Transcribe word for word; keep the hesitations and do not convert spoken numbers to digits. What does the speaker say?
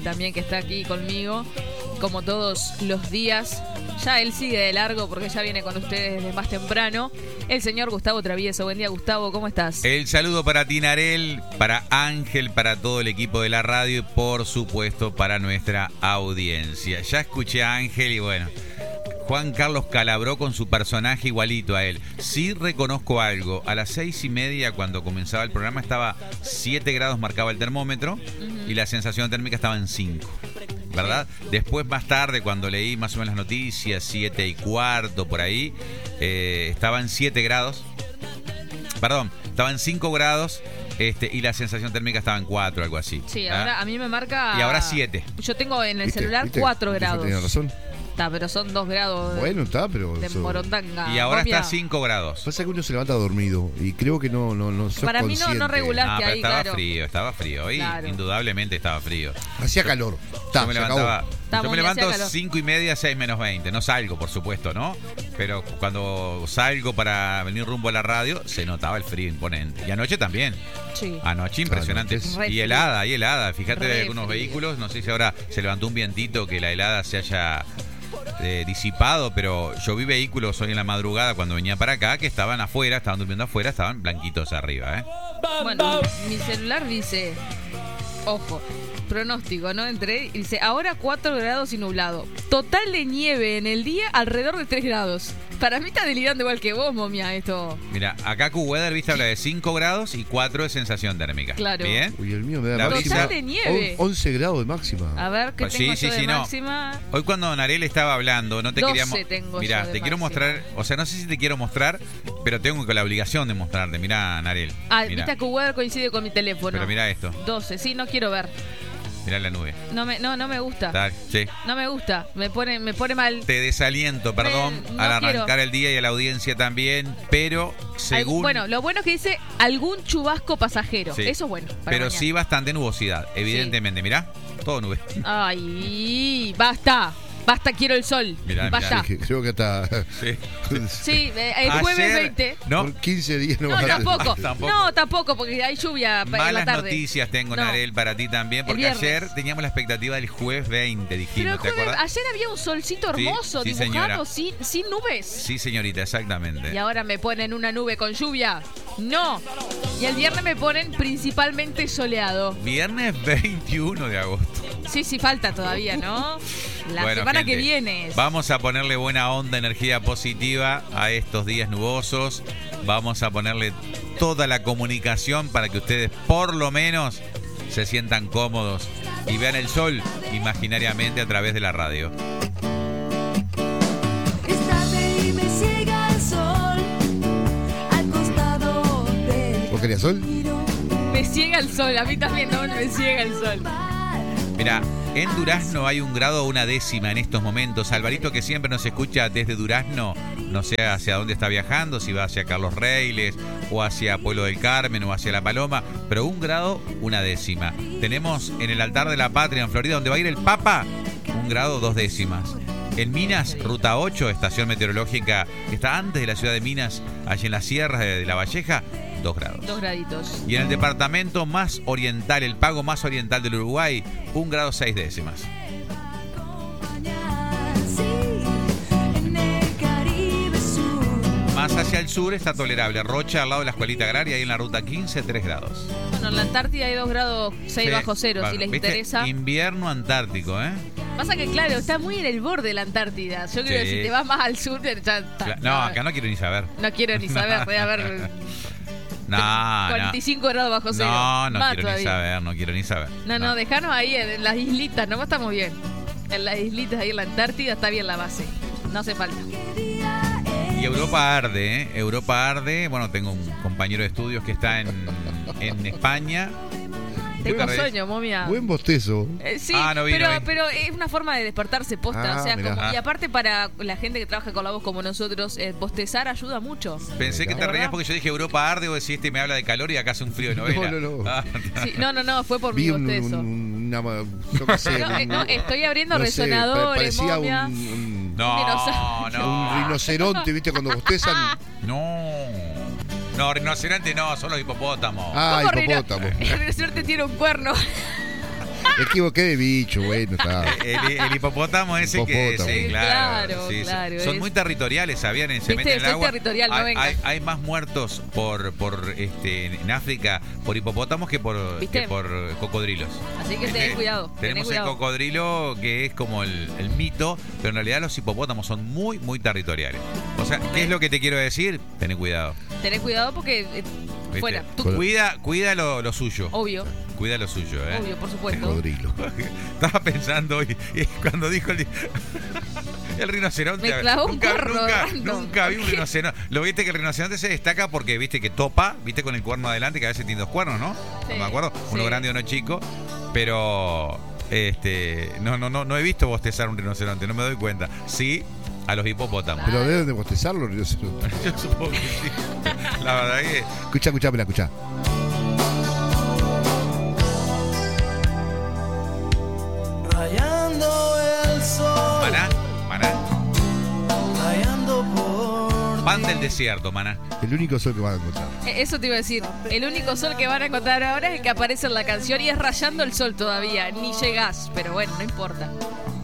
también, que está aquí conmigo, como todos los días. Ya él sigue de largo porque ya viene con ustedes desde más temprano. El señor Gustavo Travieso. Buen día, Gustavo, ¿cómo estás? El saludo para ti, Narel, para Ángel, para todo el equipo de la radio y por supuesto para nuestra audiencia. Ya escuché a Ángel y bueno, Juan Carlos Calabró con su personaje igualito a él. Sí reconozco algo, a las seis y media cuando comenzaba el programa estaba siete grados, marcaba el termómetro, uh-huh. y la sensación térmica estaba en cinco. ¿Verdad? Después, más tarde, cuando leí más o menos las noticias, siete y cuarto, por ahí, eh, estaba en siete grados. Perdón, estaba en cinco grados este, y la sensación térmica estaba en cuatro, algo así. Sí, ahora ¿Ah? a mí me marca... Y ahora siete. Yo tengo en el ¿Viste? celular ¿Viste? cuatro grados. Tienes razón. Está, pero son dos grados. Bueno, está, pero... De eso... morondanga. Y ahora Obvia. está cinco grados. Pasa que uno se levanta dormido y creo que no, no, no sos Para mí no, consciente. no regulaste Ah, pero ahí, estaba claro. frío, estaba frío. Y Claro. indudablemente estaba frío. Hacía calor. Está, Yo me se levantaba, acabó. Está, yo me Moni, hacía levanto calor. cinco y media, seis menos veinte. No salgo, por supuesto, ¿no? Pero cuando salgo para venir rumbo a la radio, se notaba el frío imponente. Y anoche también. Sí. Anoche impresionante. Anoche es re Y frío. helada, y helada. Fíjate Re de algunos frío. vehículos. No sé si ahora se levantó un vientito que la helada se haya eh, disipado, pero yo vi vehículos hoy en la madrugada cuando venía para acá que estaban afuera, estaban durmiendo afuera, estaban blanquitos arriba, ¿eh? Bueno, mi celular dice, ojo, pronóstico, ¿no? Entré y dice, ahora cuatro grados y nublado. Total de nieve en el día alrededor de tres grados. Para mí está delirando igual que vos, momia, esto. Mira, acá Q-Weather, viste, habla de cinco grados y cuatro de sensación térmica. Claro. ¿Bien? Uy, el mío me da La máxima. Total de nieve. on- once grados de máxima. A ver, ¿qué Pues tengo sí, yo sí, de sí, no. máxima? Hoy cuando Narel estaba hablando, no te doce queríamos... tengo Mirá, yo de te quiero máxima. mostrar, o sea, no sé si te quiero mostrar, pero tengo con la obligación de mostrarte. Mirá, Narel. Ah, Mirá. viste que Weather coincide con mi teléfono. Pero mirá esto, doce, sí, no quiero ver. mirá la nube. No me, no, no me gusta. Está, sí. No me gusta. Me pone, me pone mal. Te desaliento, perdón, Me- no al arrancar quiero. el día y a la audiencia también, pero Al- según... bueno, lo bueno es que dice algún chubasco pasajero. Sí. Eso es bueno. para pero mañana. sí bastante nubosidad, evidentemente. Mirá, todo nube. Ay, basta. Basta, quiero el sol. Mirá, Basta. Que creo que hasta Sí. Sí, eh, el jueves Ayer- veinte. No, por quince días no, No, vas a tampoco. Tampoco. No, tampoco, porque hay lluvia en la malas tarde. noticias tengo, No. Narel, para ti también, porque viernes. ayer teníamos la expectativa del jueves veinte, Pero dijimos, el ¿te jueves, acuerdas? ayer había un solcito Sí, hermoso, sí, dibujado, señora. sin, sin nubes. Sí, señorita, exactamente. Y ahora me ponen una nube con lluvia. No. Y el viernes me ponen principalmente soleado. Viernes veintiuno de agosto. Sí, sí, falta todavía, ¿no? La Bueno, semana gente, que viene. es. Vamos a ponerle buena onda, energía positiva a estos días nubosos. Vamos a ponerle toda la comunicación para que ustedes por lo menos se sientan cómodos y vean el sol imaginariamente a través de la radio. Es tarde y me ciega el sol al costado del ¿Vos querías sol? camino. Me ciega el sol, a mí también no me ciega el sol. Mira, en Durazno hay un grado o una décima en estos momentos. Alvarito, que siempre nos escucha desde Durazno, no sé hacia dónde está viajando, si va hacia Carlos Reiles o hacia Pueblo del Carmen o hacia La Paloma, pero un grado, una décima. Tenemos en el altar de la Patria en Florida, donde va a ir el Papa, un grado, dos décimas. En Minas, Ruta ocho, estación meteorológica que está antes de la ciudad de Minas, allí en las sierras de, de La Valleja, dos grados. Dos graditos. Y en el departamento más oriental, el pago más oriental del Uruguay, un grado seis décimas. Sí, en el Caribe Sur. Más hacia el sur está tolerable. Rocha, al lado de la escuelita agraria, ahí en la ruta quince, tres grados. Bueno, en la Antártida hay dos grados seis Sí, bajo cero, bueno, si les ¿viste? interesa. Invierno antártico, ¿eh? Pasa que, claro, está muy en el borde de la Antártida. Yo creo que Sí. si te vas más al sur, ya está. Cla- No, acá no quiero ni saber. No quiero ni saber, voy a ver No, no. cuarenta y cinco grados bajo cero. No, no Más quiero todavía. ni saber, no quiero ni saber. No, no, dejanos ahí en, en las islitas, nomás estamos bien. En las islitas ahí en la Antártida está bien la base. No hace falta. Y Europa arde, ¿eh? Europa arde. Bueno, tengo un compañero de estudios que está en, en España. Tengo carrera es? sueño, momia. Buen bostezo. Eh, sí, Ah, no vi, pero, no vi. pero es una forma de despertarse posta. Ah, o sea, mirá. como- Ah. y aparte para la gente que trabaja con la voz como nosotros, eh, bostezar ayuda mucho. Pensé que te ¿Verdad? reías porque yo dije Europa arde, o decís este me habla de calor y acá hace un frío de novela. No, no, no. Ah, Sí, no, no, no, fue por mi Vi un, bostezo. un- una, yo qué sé, No, eh, un- no, estoy abriendo no sé, resonadores, parecía momia. un, un, no, dinosaurio. no. un rinoceronte, ¿viste? Cuando bostezan. No. No, rinoceronte no, son los hipopótamos. Ah, ¿Cómo rino- hipopótamo. El rinoceronte tiene un cuerno. Me equivoqué de bicho, bueno, está. El, el hipopótamo ese que Hipopótamo. sí, claro, Claro, sí, sí. claro, Son es- muy territoriales, sabían, se Viste, meten en el soy agua. territorial, no hay, vengas. hay, hay más muertos por por este en África por hipopótamos que por ¿Viste? que por cocodrilos. Así que ¿Viste? tenés cuidado. Tenés Tenemos el cuidado. cocodrilo que es como el, el mito, pero en realidad los hipopótamos son muy muy territoriales. O sea, ¿qué es lo que te quiero decir? Tené cuidado. Tenés cuidado porque eh, ¿Viste? fuera. Tú, Con- Cuida, cuida lo, lo suyo. obvio, Cuida lo suyo, ¿eh? obvio, por supuesto. Cocodrilo. Estaba pensando hoy, y cuando dijo el, el rinoceronte. Me a ver, clavó un nunca, cuerno nunca, random. nunca vi un rinoceronte. Lo viste que el rinoceronte se destaca porque viste que topa, viste con el cuerno adelante, que a veces tiene dos cuernos, ¿no? Sí, No me acuerdo, uno sí. grande y uno chico. Pero este no, no, no, no he visto bostezar un rinoceronte, no me doy cuenta. Sí, a los hipopótamos. Pero deben de bostezarlo, no sé. Yo supongo que sí. La verdad que. Escucha, escucha, mira, escucha. Rayando el sol, Maná, maná. rayando por Pan del desierto, maná. El único sol que van a encontrar. Eh, Eso te iba a decir. El único sol que van a encontrar ahora es el que aparece en la canción y es rayando el sol todavía. Ni llegás, pero bueno, no importa.